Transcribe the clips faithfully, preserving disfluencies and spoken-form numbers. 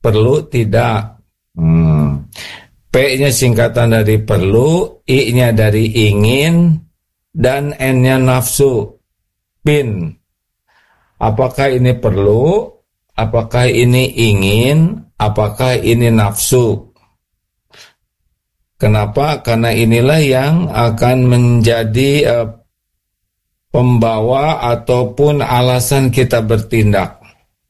perlu tidak. Hmm. P-nya singkatan dari perlu, I-nya dari ingin, dan N-nya nafsu. Pin. Apakah ini perlu? Apakah ini ingin? Apakah ini nafsu? Kenapa? Karena inilah yang akan menjadi uh, pembawa ataupun alasan kita bertindak.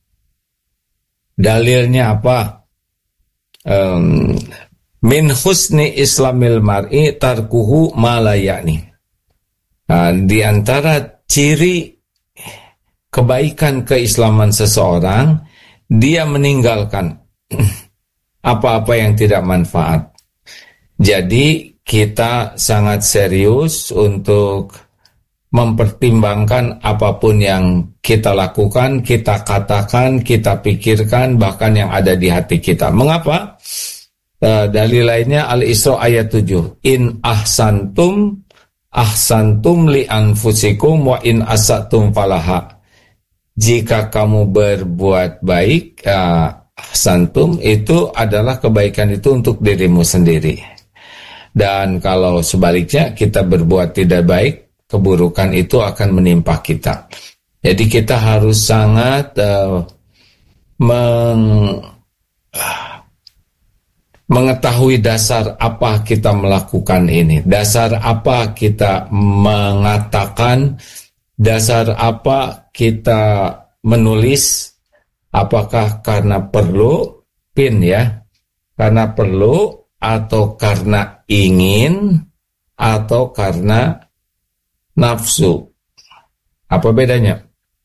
Dalilnya apa? Um, Min husni islamil mar'i tarkuhu ma la ya'ni. Nah, di antara ciri kebaikan keislaman seseorang, dia meninggalkan apa-apa yang tidak manfaat. Jadi kita sangat serius untuk mempertimbangkan apapun yang kita lakukan, kita katakan, kita pikirkan, bahkan yang ada di hati kita. Mengapa? Uh, dalil lainnya Al-Isra ayat tujuh. In ahsantum ahsantum li anfusikum wa in asatum falaha. Jika kamu berbuat baik, uh, ahsantum itu adalah kebaikan itu untuk dirimu sendiri. Dan kalau sebaliknya kita berbuat tidak baik, keburukan itu akan menimpa kita. Jadi kita harus sangat uh, meng uh, mengetahui dasar apa kita melakukan ini, dasar apa kita mengatakan, dasar apa kita menulis, apakah karena perlu, pin ya, karena perlu atau karena ingin atau karena nafsu. Apa bedanya?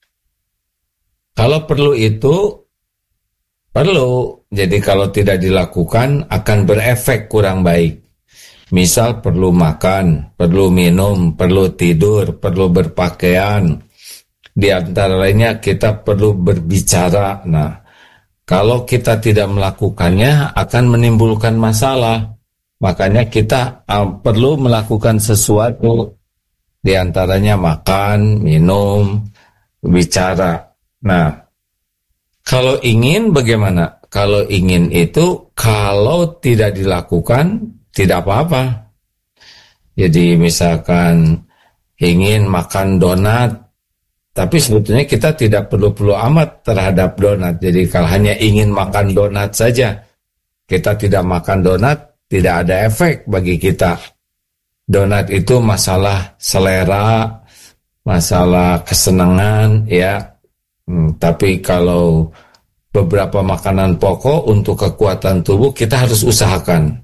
Kalau perlu itu perlu, jadi kalau tidak dilakukan akan berefek kurang baik. Misal perlu makan, perlu minum, perlu tidur, perlu berpakaian. Di antara lainnya kita perlu berbicara. Nah, kalau kita tidak melakukannya akan menimbulkan masalah. Makanya kita uh, perlu melakukan sesuatu. Di antaranya makan, minum, bicara. Nah, kalau ingin bagaimana? Kalau ingin itu, kalau tidak dilakukan, tidak apa-apa. Jadi misalkan ingin makan donat, tapi sebetulnya kita tidak perlu-perlu amat terhadap donat. Jadi kalau hanya ingin makan donat saja, kita tidak makan donat, tidak ada efek bagi kita. Donat itu masalah selera, masalah kesenangan, ya. Hmm, tapi kalau beberapa makanan pokok untuk kekuatan tubuh kita harus usahakan.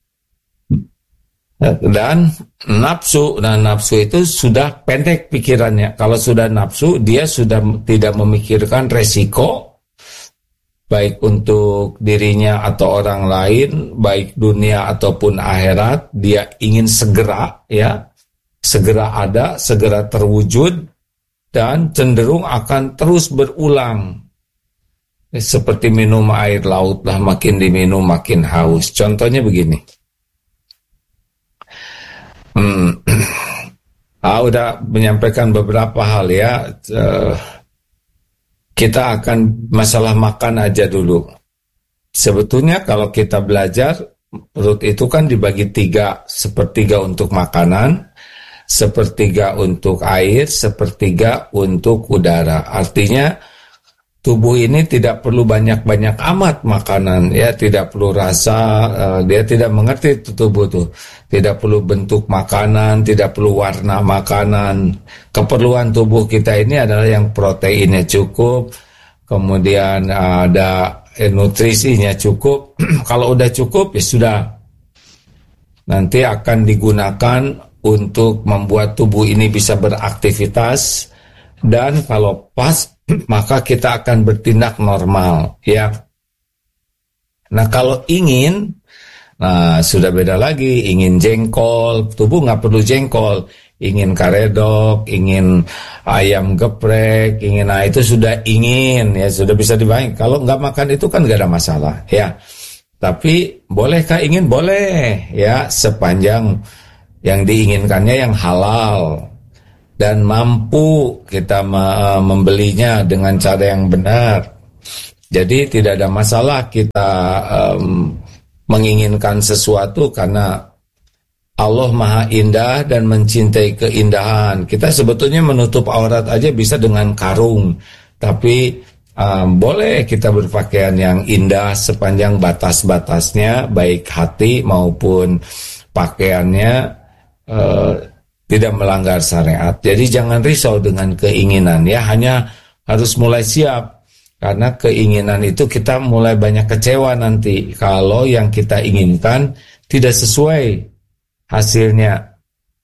Dan nafsu, dan nafsu itu sudah pendek pikirannya. Kalau sudah nafsu, dia sudah tidak memikirkan resiko, baik untuk dirinya atau orang lain, baik dunia ataupun akhirat. Dia ingin segera, ya, segera ada, segera terwujud, dan cenderung akan terus berulang. Seperti minum air laut lah, makin diminum makin haus. Contohnya begini. Hmm. Ah, udah menyampaikan beberapa hal ya. Uh, kita akan masalah makan aja dulu. Sebetulnya kalau kita belajar, perut itu kan dibagi tiga. Sepertiga untuk makanan, sepertiga untuk air, sepertiga untuk udara. Artinya tubuh ini tidak perlu banyak-banyak amat makanan, ya, tidak perlu rasa, uh, dia tidak mengerti tubuh tuh, tidak perlu bentuk makanan, tidak perlu warna makanan. Keperluan tubuh kita ini adalah yang proteinnya cukup, kemudian uh, ada eh, nutrisinya cukup. Kalau udah cukup ya sudah, nanti akan digunakan untuk membuat tubuh ini bisa beraktivitas, dan kalau pas maka kita akan bertindak normal, ya. Nah, kalau ingin, nah sudah beda lagi. Ingin jengkol, tubuh nggak perlu jengkol. Ingin karedok, ingin ayam geprek, ingin, nah itu sudah ingin, ya, sudah bisa dibayang. Kalau nggak makan itu kan nggak ada masalah, ya. Tapi bolehkah ingin? Boleh, ya, sepanjang yang diinginkannya yang halal dan mampu kita membelinya dengan cara yang benar. Jadi tidak ada masalah kita um, menginginkan sesuatu karena Allah Maha Indah dan mencintai keindahan. Kita sebetulnya menutup aurat aja bisa dengan karung, tapi um, boleh kita berpakaian yang indah sepanjang batas-batasnya, baik hati maupun pakaiannya uh, tidak melanggar syariat. Jadi jangan risau dengan keinginan ya, hanya harus mulai siap. Karena keinginan itu kita mulai banyak kecewa nanti kalau yang kita inginkan tidak sesuai hasilnya.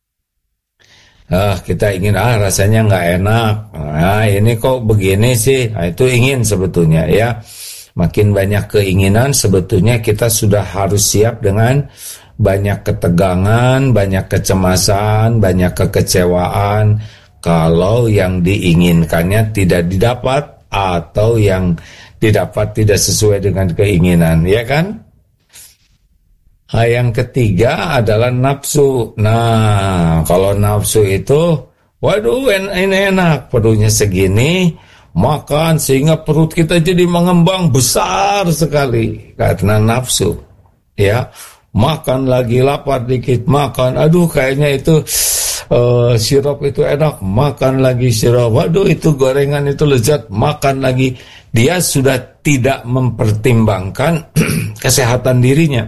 Ah, kita ingin ah rasanya nggak enak. Nah, ini kok begini sih? Nah, itu ingin sebetulnya ya. Makin banyak keinginan sebetulnya kita sudah harus siap dengan banyak ketegangan, banyak kecemasan, banyak kekecewaan kalau yang diinginkannya tidak didapat atau yang didapat tidak sesuai dengan keinginan, ya kan? Nah, yang ketiga adalah nafsu. Nah, kalau nafsu itu, waduh ini enak, perutnya segini, makan sehingga perut kita jadi mengembang besar sekali karena nafsu. Ya, makan lagi lapar dikit, makan, aduh kayaknya itu Uh, sirup itu enak, makan lagi sirup, waduh itu gorengan itu lezat, makan lagi. Dia sudah tidak mempertimbangkan kesehatan dirinya,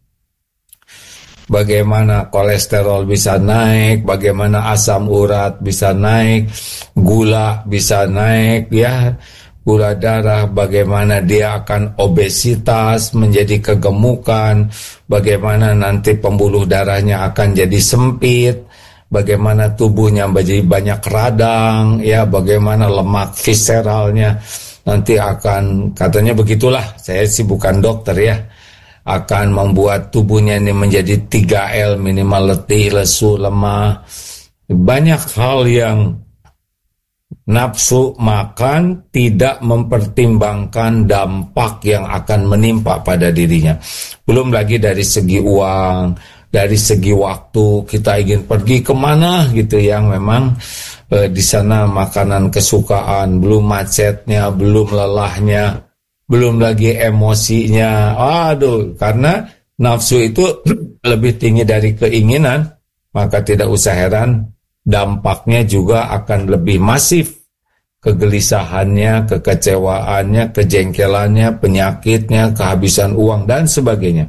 bagaimana kolesterol bisa naik, bagaimana asam urat bisa naik, gula bisa naik ya, gula darah, bagaimana dia akan obesitas menjadi kegemukan, bagaimana nanti pembuluh darahnya akan jadi sempit, bagaimana tubuhnya menjadi banyak radang, ya, bagaimana lemak visceralnya nanti akan, katanya begitulah, saya sih bukan dokter ya, akan membuat tubuhnya ini menjadi tiga L, minimal letih, lesu, lemah. Banyak hal yang nafsu makan tidak mempertimbangkan dampak yang akan menimpa pada dirinya. Belum lagi dari segi uang, dari segi waktu, kita ingin pergi kemana gitu yang memang eh, di sana makanan kesukaan, belum macetnya, belum lelahnya, belum lagi emosinya. Aduh, karena nafsu itu lebih tinggi dari keinginan, maka tidak usah heran dampaknya juga akan lebih masif. Kegelisahannya, kekecewaannya, kejengkelannya, penyakitnya, kehabisan uang dan sebagainya.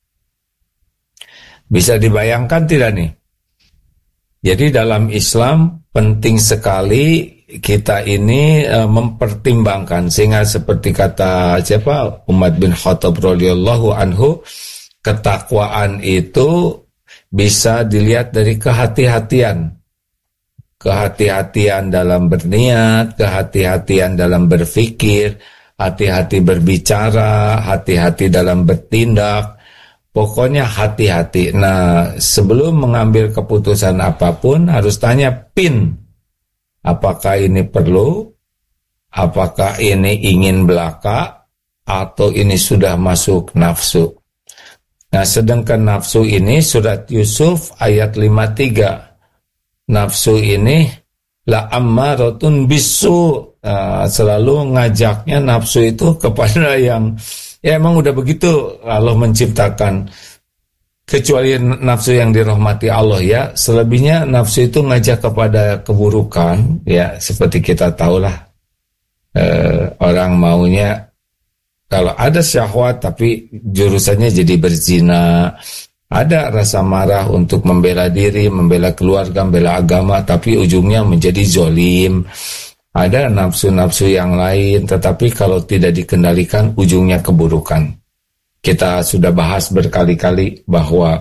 Bisa dibayangkan tidak nih? Jadi dalam Islam penting sekali kita ini e, mempertimbangkan, sehingga seperti kata siapa, Umar bin Khattab radhiyallahu anhu, ketakwaan itu bisa dilihat dari kehati-hatian. Kehati-hatian dalam berniat, kehati-hatian dalam berpikir, hati-hati berbicara, hati-hati dalam bertindak. Pokoknya hati-hati. Nah, sebelum mengambil keputusan apapun harus tanya pin. Apakah ini perlu? Apakah ini ingin belaka? Atau ini sudah masuk nafsu? Nah, sedangkan nafsu ini surat Yusuf ayat lima puluh tiga. Nafsu ini la ammaratun bisu. Nah, selalu ngajaknya nafsu itu kepada yang ya emang udah begitu Allah menciptakan, kecuali nafsu yang dirahmati Allah ya. Selebihnya nafsu itu ngajak kepada keburukan ya, seperti kita tahulah eh, orang maunya kalau ada syahwat tapi jurusannya jadi berzina, ada rasa marah untuk membela diri, membela keluarga, membela agama, tapi ujungnya menjadi zolim. Ada nafsu-nafsu yang lain, tetapi kalau tidak dikendalikan, ujungnya keburukan. Kita sudah bahas berkali-kali bahwa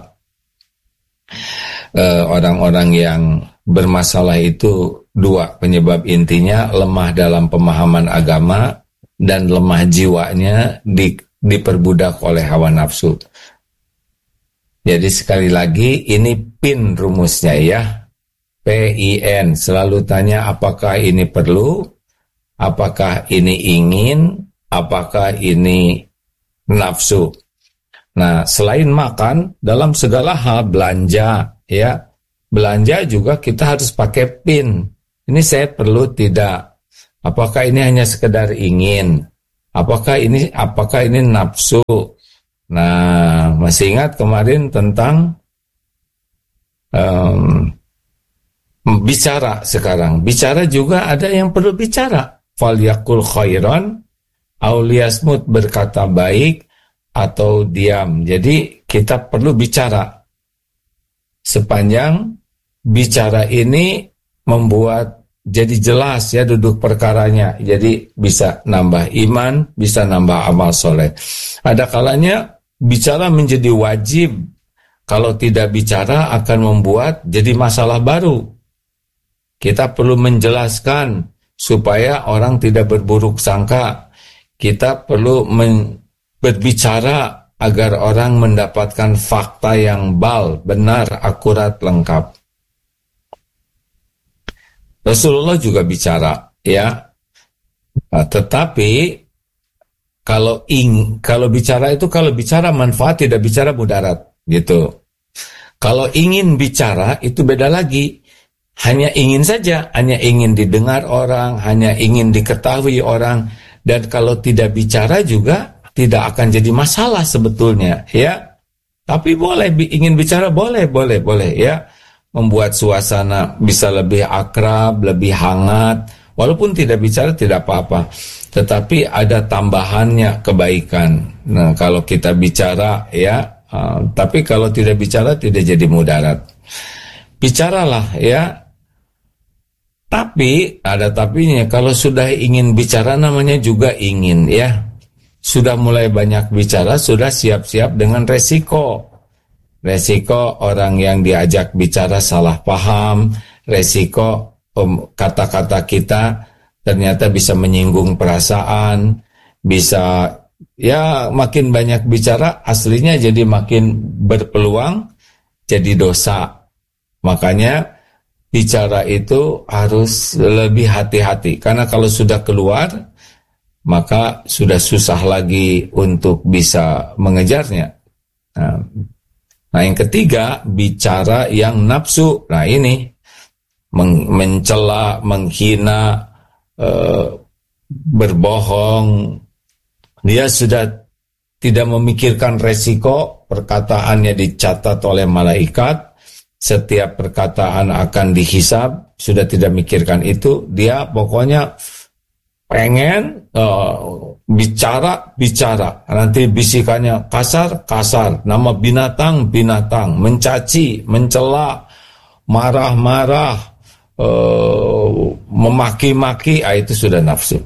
eh, orang-orang yang bermasalah itu dua penyebab intinya, lemah dalam pemahaman agama dan lemah jiwanya di, diperbudak oleh hawa nafsu. Jadi sekali lagi, ini pin rumusnya ya. P I N, selalu tanya apakah ini perlu, apakah ini ingin, apakah ini nafsu. Nah, selain makan, dalam segala hal, belanja, ya, belanja juga kita harus pakai pin. Ini saya perlu tidak? Apakah ini hanya sekedar ingin? Apakah ini apakah ini nafsu? Nah, masih ingat kemarin tentang um, bicara sekarang. Bicara juga ada yang perlu bicara. Falyakul khairan aw liyasmut, berkata baik atau diam. Jadi kita perlu bicara. Sepanjang bicara ini membuat jadi jelas ya duduk perkaranya. Jadi bisa nambah iman, bisa nambah amal soleh. Ada kalanya bicara menjadi wajib. Kalau tidak bicara akan membuat jadi masalah baru. Kita perlu menjelaskan supaya orang tidak berburuk sangka. Kita perlu men- berbicara agar orang mendapatkan fakta yang bal, benar, akurat, lengkap. Rasulullah juga bicara, ya. Nah, tetapi kalau ing, kalau bicara itu kalau bicara manfaat, tidak bicara mudarat, gitu. Kalau ingin bicara itu beda lagi. Hanya ingin saja, hanya ingin didengar orang, hanya ingin diketahui orang, dan kalau tidak bicara juga tidak akan jadi masalah sebetulnya, ya. Tapi boleh ingin bicara, boleh, boleh, boleh, ya. Membuat suasana bisa lebih akrab, lebih hangat. Walaupun tidak bicara tidak apa-apa. Tetapi ada tambahannya kebaikan. Nah, kalau kita bicara ya, uh, tapi kalau tidak bicara tidak jadi mudarat. Bicaralah ya. Tapi ada tapinya, kalau sudah ingin bicara namanya juga ingin ya. Sudah mulai banyak bicara, sudah siap-siap dengan resiko. Resiko orang yang diajak bicara salah paham, resiko um, kata-kata kita ternyata bisa menyinggung perasaan, bisa ya makin banyak bicara aslinya jadi makin berpeluang jadi dosa. Makanya bicara itu harus lebih hati-hati, karena kalau sudah keluar maka sudah susah lagi untuk bisa mengejarnya. Nah, Nah yang ketiga, bicara yang nafsu. Nah ini, men- mencela, menghina, e, berbohong. Dia sudah tidak memikirkan resiko, perkataannya dicatat oleh malaikat, setiap perkataan akan dihisab, sudah tidak mikirkan itu. Dia pokoknya pengen uh, bicara, bicara. Nanti bisikannya kasar, kasar. Nama binatang, binatang. Mencaci, mencela, marah-marah, uh, memaki-maki. Ah, itu sudah nafsu.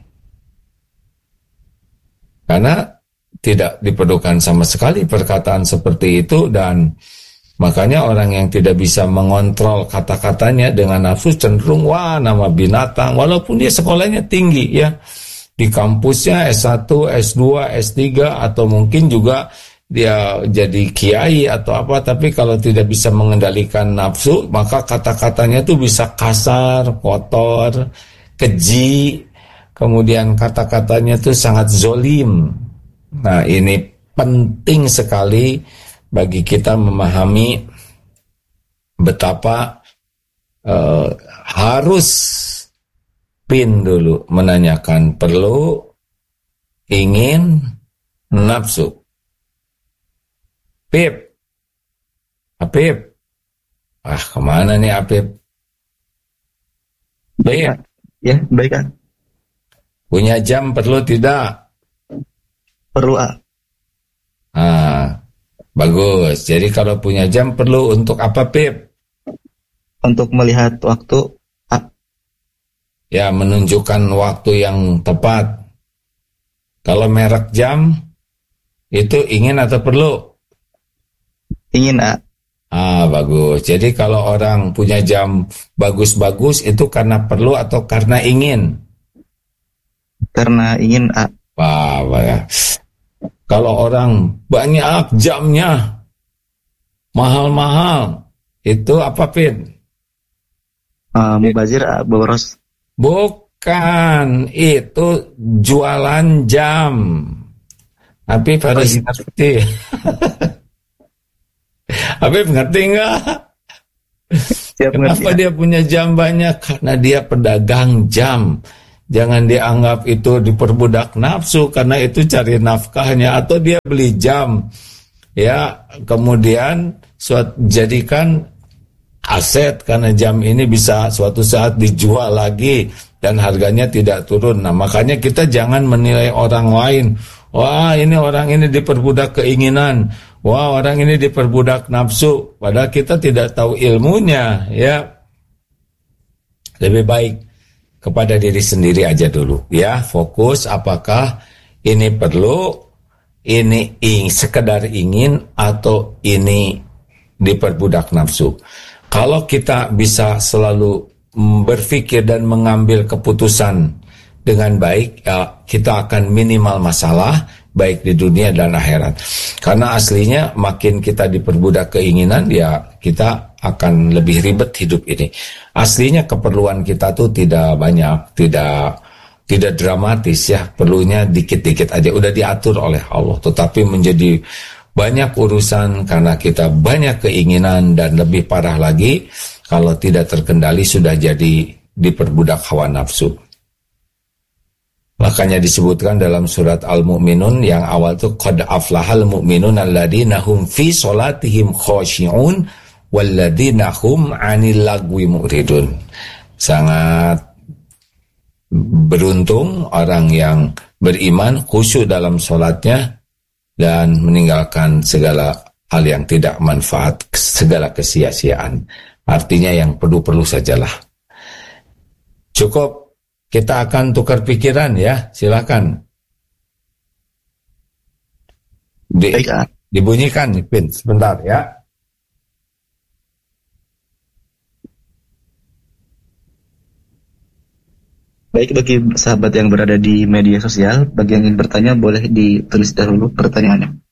Karena tidak diperlukan sama sekali perkataan seperti itu, dan makanya orang yang tidak bisa mengontrol kata-katanya dengan nafsu cenderung wah nama binatang, walaupun dia sekolahnya tinggi ya. Di kampusnya S satu, S dua, S tiga, atau mungkin juga dia jadi kiai atau apa, tapi kalau tidak bisa mengendalikan nafsu, maka kata-katanya tuh bisa kasar, kotor, keji, kemudian kata-katanya tuh sangat zolim. Nah ini penting sekali bagi kita memahami betapa uh, harus pin dulu menanyakan perlu, ingin, nafsu. Pip, Apip, ah kemana nih Apip? Baik, ya baik kan. Punya jam perlu tidak? Perlu ah. Ah. Bagus. Jadi kalau punya jam perlu untuk apa, Pip? Untuk melihat waktu. Ah. Ya, menunjukkan waktu yang tepat. Kalau merek jam itu ingin atau perlu? Ingin, ah. Ah, bagus. Jadi kalau orang punya jam bagus-bagus itu karena perlu atau karena ingin? Karena ingin, ah. Wah, wah. Kalau orang banyak jamnya, mahal-mahal, itu apa, Pin? Uh, mubazir, ah, boros. Bukan, itu jualan jam. Tapi harus Oh, iya. ngerti. Habib ngerti nggak? Siap Kenapa ngerti, ah. dia punya jam banyak? Karena dia pedagang jam. Jangan dianggap itu diperbudak nafsu, karena itu cari nafkahnya. Atau dia beli jam, ya, kemudian suat, jadikan aset, karena jam ini bisa suatu saat dijual lagi dan harganya tidak turun. Nah, makanya kita jangan menilai orang lain. Wah, ini orang ini diperbudak keinginan. Wah, orang ini diperbudak nafsu. Padahal kita tidak tahu ilmunya, ya. Lebih baik kepada diri sendiri aja dulu, ya. Fokus apakah ini perlu, ini ing, sekedar ingin, atau ini diperbudak nafsu. Kalau kita bisa selalu berpikir dan mengambil keputusan dengan baik, ya, kita akan minimal masalah baik di dunia dan akhirat. Karena aslinya makin kita diperbudak keinginan, ya kita akan lebih ribet hidup ini. Aslinya keperluan kita tuh tidak banyak, tidak tidak dramatis, ya, perlunya dikit-dikit aja, udah diatur oleh Allah. Tetapi menjadi banyak urusan karena kita banyak keinginan, dan lebih parah lagi kalau tidak terkendali sudah jadi diperbudak hawa nafsu. Makanya disebutkan dalam surat Al-Mu'minun yang awal itu, qad aflahal mu'minun alladzina hum fi sholatihim khashi'un walladzina hum 'anil lagwi mu'ridun. Sangat beruntung orang yang beriman, khusyuk dalam sholatnya, dan meninggalkan segala hal yang tidak manfaat, segala kesia-siaan. Artinya yang perlu-perlu sajalah. Cukup. Kita akan tukar pikiran, ya, silakan. Di, dibunyikan, Pin, sebentar, ya. Baik, bagi sahabat yang berada di media sosial, bagi yang ingin bertanya boleh ditulis dahulu pertanyaannya.